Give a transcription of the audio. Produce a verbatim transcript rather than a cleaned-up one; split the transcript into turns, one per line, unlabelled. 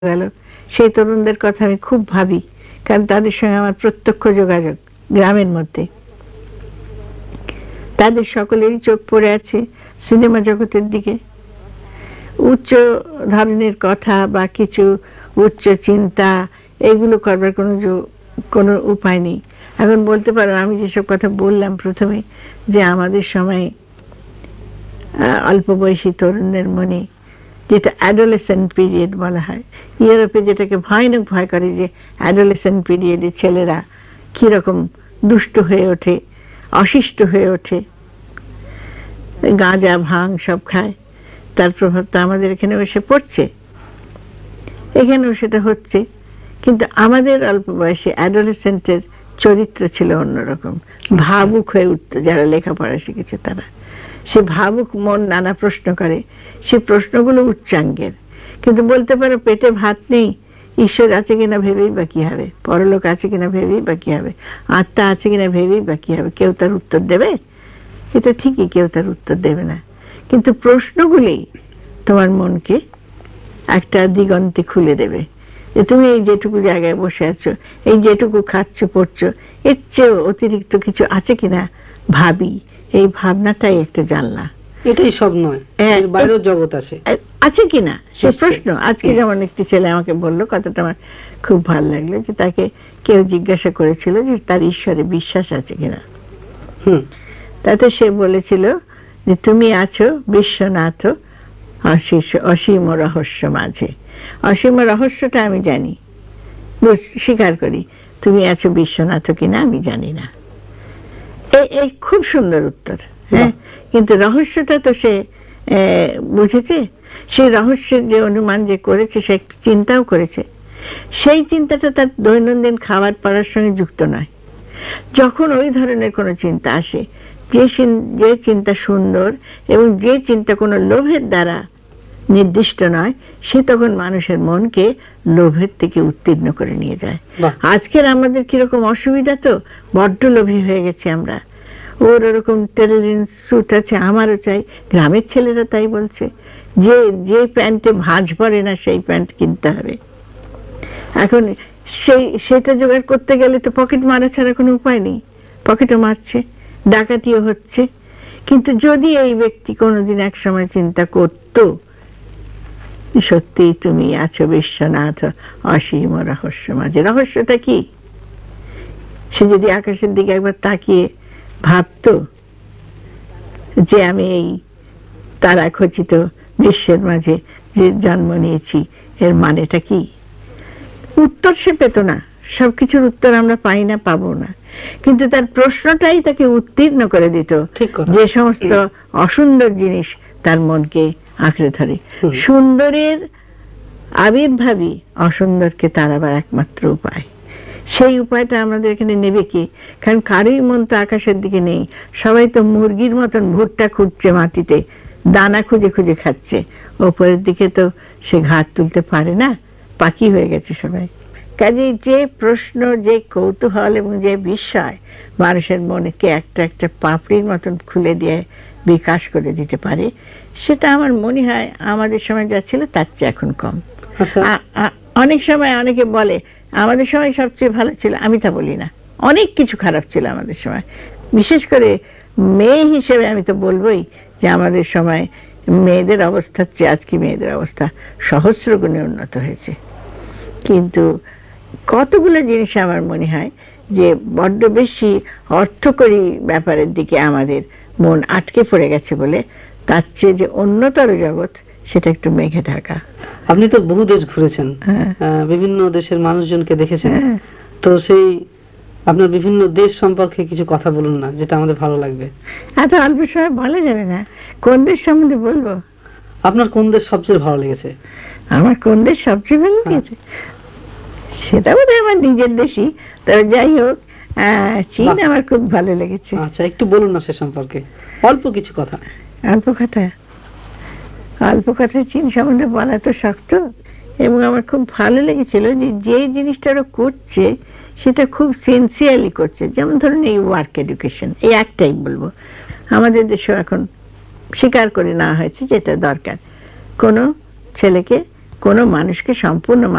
গেল সেই তরুণদের কথা আমি খুব ভাবি, কারণ তাদের সঙ্গে আমার প্রত্যক্ষ যোগাযোগ গ্রামের মধ্যে। তাদের সকলেরই চোখ পড়ে আছে সিনেমা জগতের দিকে। উচ্চ ধরনের কথা বা কিছু উচ্চ চিন্তা এগুলো করবার কোনো কোনো উপায় নেই। এখন বলতে পারো আমি যেসব কথা বললাম প্রথমে, যে আমাদের সময় অল্প বয়সী তরুণদের মনে যেটা অ্যাডোলেসেন্ট পিরিয়ড বলা হয়, ইউরোপে যেটাকে ভয়ানক ভয় করে, যে অ্যাডোলেসেন্ট পিরিয়ডে ছেলেরা কিরকম দুষ্ট হয়ে ওঠে, অশিষ্ট হয়ে ওঠে, গাঁজা ভাং সব খায়, তার প্রভাব তো আমাদের এখানেও এসে পড়ছে, এখানেও সেটা হচ্ছে। কিন্তু আমাদের অল্প বয়সে অ্যাডোলেসেন্টের চরিত্র ছিল অন্যরকম, ভাবুক হয়ে উঠতো যারা লেখাপড়া শিখেছে তারা। সে ভাবুক মন নানা প্রশ্ন করে, সে প্রশ্নগুলো উচ্চাঙ্গের। কিন্তু বলতে পারো পেটে ভাত নেই, ঈশ্বর আছে কিনা ভেবেই বা কি হবে, পরলোক আছে কিনা ভেবেই বা কি হবে, আত্মা আছে কিনা ভেবেই বা কি হবে, কেউ তার উত্তর দেবে? এটা ঠিকই, কেউ তার উত্তর দেবে না। কিন্তু প্রশ্নগুলি তোমার মনকে একটা দিগন্তে খুলে দেবে, যে তুমি এই যেটুকু জায়গায় বসে আছো, এই যেটুকু খাচ্ছ পড়ছো, এর চেয়েও অতিরিক্ত কিছু আছে কিনা ভাবি। এই ভাবনাটাই একটা জানলা,
এটাই সব নয়, এর বাইরেও জগৎ আছে
আছে কিনা সে প্রশ্ন। আজকে যেমন একটি ছেলে আমাকে বললো, কথাটা আমার খুব ভালো লাগলো, যে তাকে কেউ জিজ্ঞাসা করেছিল যে তার ঈশ্বরে বিশ্বাস আছে কিনা।
হুম
তাতে সে বলেছিল যে তুমি আছো বিশ্বনাথ অসীম রহস্য মাঝে। অসীম রহস্যটা আমি জানি, স্বীকার করি, তুমি আছো বিশ্বনাথ কিনা আমি জানি না। এই খুব সুন্দর উত্তর, হ্যাঁ, কিন্তু রহস্যটা তো সে বুঝেছে। সেই রহস্যের যে অনুমান যে করেছে, সে একটু চিন্তাও করেছে। সেই চিন্তাটা তার দৈনন্দিন খাবার পড়ার সঙ্গে যুক্ত নয়। যখন ওই ধরনের কোনো চিন্তা আসে, যে যে চিন্তা সুন্দর এবং যে চিন্তা কোনো লোভের দ্বারা নির্দিষ্ট নয়, সে তখন মানুষের মনকে লোভের থেকে উত্তীর্ণ করে নিয়ে যায়। আজকের আমাদের কিরকম অসুবিধা, তো বড্ড লোভী হয়ে গেছি আমরা। ওর ওরকম টেরিলিন স্যুট আছে, আমারও চাই। গ্রামের ছেলেরা তাই বলছে, যে যে প্যান্টে ভাঁজ পড়ে না সেই প্যান্ট কিনতে হবে। এখন সেই সেটা জোগাড় করতে গেলে তো পকেট মারা ছাড়া কোনো উপায় নেই, পকেটও মারছে, ডাকাতিও হচ্ছে। কিন্তু যদি এই ব্যক্তি কোনোদিন এক সময় চিন্তা করতো সত্যি তুমি আছো বিশ্বনাথ অসীম রহস্য মাঝে, রহস্যটা কি, সে যদি আকাশের দিকে একবার তাকিয়ে ভাবতো যে আমি এই তারা খচিত বিশ্বের মাঝে যে জন্ম নিয়েছি, এর মানেটা কি, উত্তর সে পেত না। সবকিছুর উত্তর আমরা পাই না, পাবো না, কিন্তু তার প্রশ্নটাই তাকে উত্তীর্ণ করে দিত, যে সমস্ত অসুন্দর জিনিস তার মনকে আঁকড়ে ধরে। সুন্দরের আবির্ভাবই অসুন্দরকে তাড়াবার একমাত্র উপায়। সেই উপায়টা আমাদের এখানে নেবে কি? কারণ কারোই মন তো আকাশের দিকে নেই, সবাই তো মুরগির মতন ভুট্টা খুঁজছে, মাটিতে দানা খুঁজে খুঁজে খাচ্ছে, ওপরের দিকে তো সে ঘাট তুলতে পারে না, পাখি হয়ে গেছে সবাই। কাজেই যে প্রশ্ন, যে কৌতূহল এবং যে বিস্ময় মানুষের মনকে একটা একটা পাপড়ির মতন খুলে দিয়ে বিকাশ করে দিতে পারে, সেটা আমার মনে হয় আমাদের সময় যা ছিল তার চেয়ে এখন কম। অনেক সময় অনেকে বলে আমাদের সময় সবচেয়ে ভালো ছিল, আমি তা বলি না, অনেক কিছু খারাপ ছিল আমাদের সময়। বিশেষ করে মেয়ে হিসেবে আমি তো বলবোই যে আমাদের সময় মেয়েদের অবস্থার চেয়ে আজকে মেয়েদের অবস্থা সহস্র গুণে উন্নত হয়েছে। কিন্তু কতগুলো জিনিস আমার মনে হয় যে বড্ড বেশি অর্থকরী ব্যাপারের দিকে আমাদের মন আটকে পড়ে গেছে বলে, তার চেয়ে যে অন্যতর জগৎ সেটা একটু মেঘে ঢাকা।
আপনি তো বহু দেশ ঘুরেছেন, বিভিন্ন দেশের মানুষজনকে দেখেছেন, তো সেই আপনার বিভিন্ন দেশ সম্পর্কে কিছু কথা বলুন না, যেটা আমাদের ভালো লাগবে।
এত অল্প সময় বলা যাবে না, কোন দেশ সম্বন্ধে বলবো?
আপনার কোন দেশ সবচেয়ে ভালো লেগেছে?
আমার কোন দেশ সবচেয়ে ভালো লেগেছে সেটা বোধহয় আমার নিজের দেশই, তবে যাই হোক চীন আমার খুব ভালো লেগেছে।
আচ্ছা, একটু বলুন না সে সম্পর্কে, অল্প কিছু কথা।
অল্প কথা অল্প কথা চীন সম্বন্ধে বলা তো শক্ত, এবং আমার খুব ভালো লেগেছিল যে যে জিনিসটা ওরা করছে সেটা খুব সিনসিয়ারলি করছে। যেমন ধরুন এই ওয়ার্ক এডুকেশন, এই একটাই বলবো, আমাদের দেশেও এখন স্বীকার করে নেওয়া হয়েছে যেটা দরকার। কোনো ছেলেকে কোনো মানুষকে সম্পূর্ণ